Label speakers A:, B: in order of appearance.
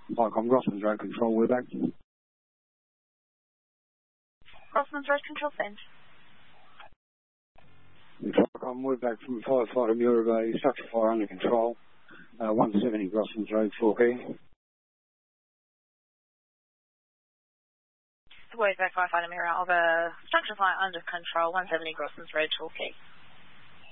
A: Vicom Grossman's Road Control, we're back.
B: Grossman's Road Control, send.
A: Vicom, we're back from firefighter Muir, a structure fire under control. 170 Grossman's Road, Torquay.
B: Word back firefighter Mirror of a structure fire under control, 170 Grossman's Road, Torquay.